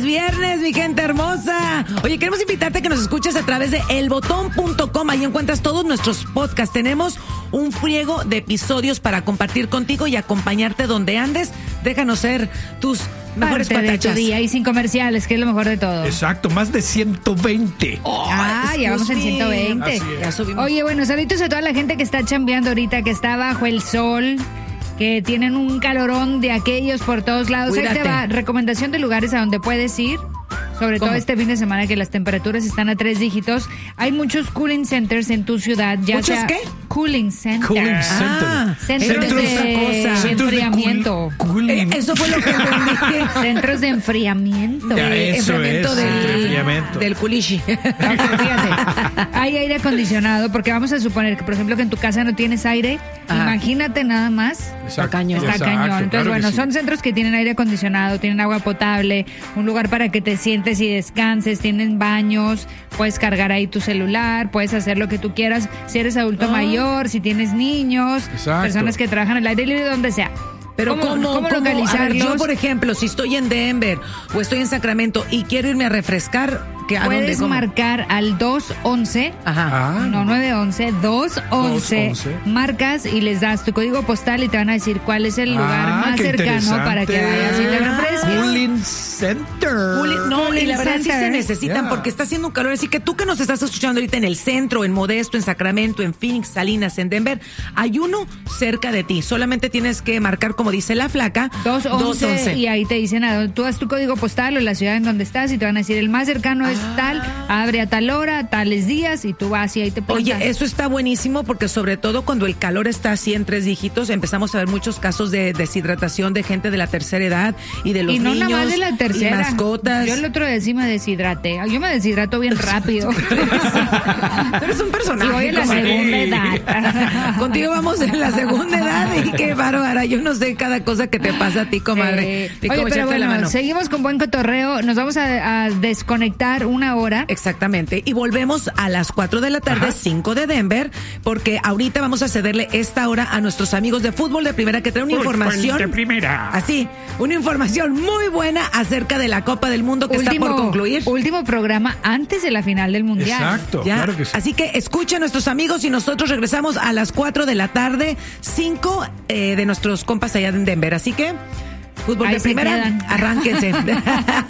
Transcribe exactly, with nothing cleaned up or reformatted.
viernes, mi gente hermosa. Oye, queremos invitarte a que nos escuches a través de el botón punto com. Ahí encuentras todos nuestros podcasts. Tenemos un friego de episodios para compartir contigo y acompañarte donde andes. Déjanos ser tus mejores Parte de tu patachas. día y sin comerciales, que es lo mejor de todo. Exacto, más de ciento veinte. Oh, Ah, ya vamos en excuse me. ciento veinte. Así es. Ya subimos. Oye, bueno, saluditos a toda la gente que está chambeando ahorita, que está bajo el sol, que tienen un calorón de aquellos por todos lados. Ahí Cuídate. te va, recomendación de lugares a donde puedes ir. Sobre ¿Cómo? todo este fin de semana que las temperaturas están a tres dígitos. Hay muchos cooling centers en tu ciudad. Ya ¿Muchos sea qué? Cooling centers. Cooling center. Ah, Centros eso de, es otra cosa. Centros de enfriamiento. cool- cooling. Eh, eso fue lo que entendí. Centros de enfriamiento. Ya, De eso enfriamiento es, del, enfriamiento. del culichi. Ok, fíjate, hay aire acondicionado, porque vamos a suponer que, por ejemplo, que en tu casa no tienes aire. Ajá. Imagínate nada más. Exacto, cañón. Está exacto, cañón. Entonces, claro que bueno, sí. son centros que tienen aire acondicionado, tienen agua potable, un lugar para que te sientes y descanses, tienen baños, puedes cargar ahí tu celular, puedes hacer lo que tú quieras. Si eres adulto Ah. mayor, si tienes niños, Exacto. personas que trabajan en el aire libre, donde sea. Pero ¿Cómo, ¿cómo, cómo cómo? A ver, localizarlos? yo, por ejemplo, si estoy en Denver o estoy en Sacramento y quiero irme a refrescar, ¿qué, ¿a dónde? Puedes ¿Cómo? marcar al dos once. Ajá. Ah, No, nueve once, dos once. dos once. Marcas y les das tu código postal y te van a decir cuál es el lugar Ah, más qué cercano para que interesante. vayas y te refresques. Cooling Center. Cooling- no, y Cooling la verdad sí Center. se necesitan Yeah. porque está haciendo un calor. Así que tú que nos estás escuchando ahorita en el centro, en Modesto, en Sacramento, en Phoenix, Salinas, en Denver, hay uno cerca de ti. Solamente tienes que marcar, como dice la flaca, dos once y ahí te dicen a dónde- tú das tu código postal o la ciudad en donde estás y te van a decir el más cercano es tal, abre a tal hora, tales días y tú vas y ahí te plantas. Oye, eso está buenísimo porque sobre todo cuando el calor está así en tres dígitos, empezamos a ver muchos casos de deshidratación de gente de la tercera edad y de los y no niños nada más de la tercera. y mascotas. Yo el otro día sí me deshidraté. Yo me deshidrato bien rápido. Tú eres un personaje. Y voy en la comadre. segunda edad. Contigo vamos en la segunda edad y qué bárbara. Yo no sé cada cosa que te pasa a ti, comadre. Eh, Ni oye, cómo pero echarte la bueno, mano. seguimos con buen cotorreo. Nos vamos a, a desconectar una hora. Exactamente. Y volvemos a las cuatro de la tarde, Ajá. cinco de Denver, porque ahorita vamos a cederle esta hora a nuestros amigos de fútbol de primera que traen una Fútbol información. de primera. Así, una información muy buena acerca de la Copa del Mundo que está por concluir. último programa antes de la final del Mundial. Exacto, Ya. claro que sí. Así que escucha a nuestros amigos y nosotros regresamos a las cuatro de la tarde, cinco eh, de nuestros compas allá en Denver. Así que, fútbol Ahí de se primera, quedan. arránquense.